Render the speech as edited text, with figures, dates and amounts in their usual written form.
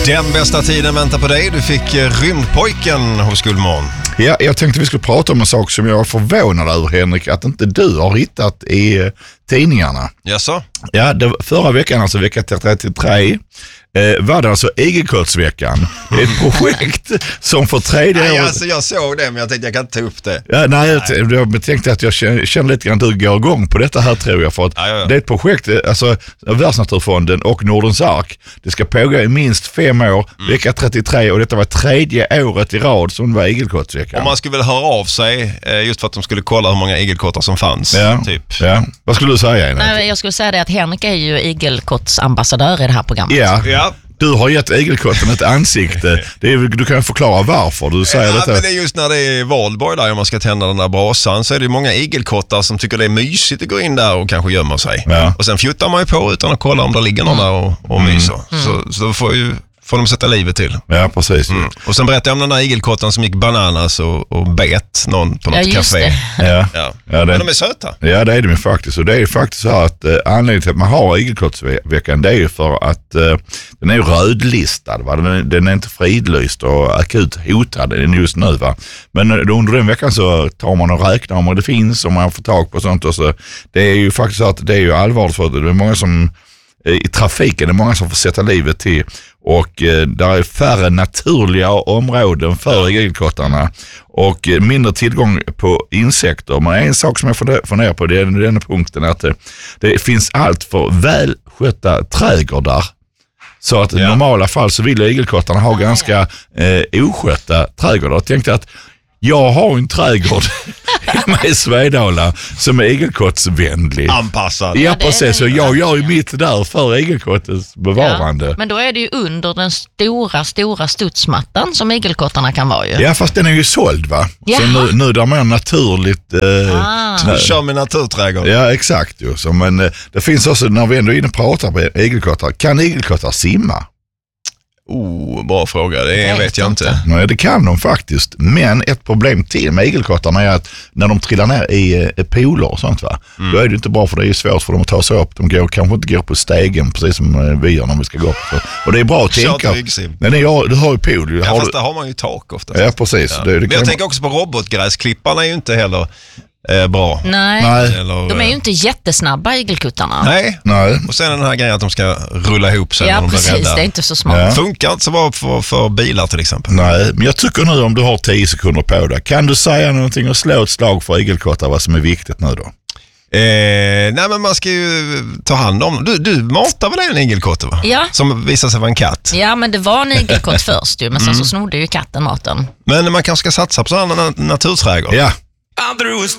Den bästa tiden väntar på dig. Du fick Rymdpojken hos Guldmorgon. Ja, jag tänkte vi skulle prata om en sak som jag är förvånad över, Henrik, att inte du har hittat i tidningarna. Jaså? Ja, förra veckan, alltså vecka 33, var det alltså Igelkottsveckan. Ett projekt som för tredje år... Alltså jag såg det, men jag tänkte jag kan inte ta upp det. Ja, jag tänkte att jag känner lite grann att du går igång på detta här, tror jag. För att det är ett projekt, alltså Världsnaturfonden och Nordens Ark. Det ska pågå i minst 5 år, vecka 33, och detta var tredje året i rad som var Igelkottsveckan. Och man skulle väl höra av sig just för att de skulle kolla hur många igelkottar som fanns. Ja, typ. Ja. Vad skulle du säga? Nej, jag skulle säga det att Henrik är ju igelkottsambassadör i det här programmet. Ja. Du har gett igelkotten ett ansikte. Du kan förklara varför du säger detta. Men det är just när det är valborg där, om man ska tända den där brasan, så är det många igelkottar som tycker det är mysigt att gå in där och kanske gömma sig. Ja. Och sen fjuttar man ju på utan att kolla om det ligger någon där och myser. Så då får de sätta livet till. Ja, precis. Och sen berättade jag om den där igelkotten som gick bananas och bet någon på något café. Men de är söta. Ja, det är de faktiskt. Och det är faktiskt så här att anledningen till att man har Igelkottsveckan, det är ju för att den är rödlistad. Va? Den är inte fridlyst och akut hotad just nu. Va? Men under den veckan så tar man och räknar om det finns, om man får tag på sånt. Och så, det är ju faktiskt så att det är ju allvarligt, för det är många som i trafiken, det är många som får sätta livet till, och där är färre naturliga områden för igelkottarna och mindre tillgång på insekter. Men en sak som jag funderar på, det är den punkten att det finns allt för välskötta trädgårdar. Så att i normala fall så vill igelkottarna ha ganska oskötta trädgårdar. Jag tänkte att jag har en trädgård hemma i Svedala som är igelkottsvänlig. Anpassad. Ja, precis. Så jag gör ju mitt där för igelkottens bevarande. Ja, men då är det ju under den stora studsmattan som igelkottarna kan vara ju. Ja, fast den är ju såld, va? Ja. Så nu där mer naturligt... kör med naturträdgård. Ja, exakt ju. Så, men det finns också, när vi ändå är inne och pratar på igelkottar, kan igelkottar simma? Bra fråga. Det vet jag inte. Nej, det kan de faktiskt. Men ett problem till med igelkottarna är att när de trillar ner i pooler och sånt, va? Då är det inte bra, för det är svårt för dem att ta sig upp. De kanske inte går på stegen precis som vi gör när vi ska gå upp. Och det är bra att tänka. Nej, du har ju pool. Fast där har man ju tak ofta. Ja, precis. Ja. Men jag tänker också på robotgräsklipparna är ju inte heller bra. Nej. De är ju inte jättesnabba, igelkottarna. Nej. Och sen den här grejen att de ska rulla ihop sig när de blir rädda. Ja, precis. Det är inte så smart. Funkar inte så bra för bilar till exempel. Nej, men jag tycker nu, om du har 10 sekunder på dig, kan du säga någonting och slå ett slag för igelkottar, vad som är viktigt nu då? Nej, men man ska ju ta hand om. Du matar väl en igelkott, va? Ja. Som visar sig vara en katt. Ja, men det var en igelkott först ju, men sen så snodde ju katten maten. Men man kanske ska satsa på sådana naturträdgård. Ja. I'm through with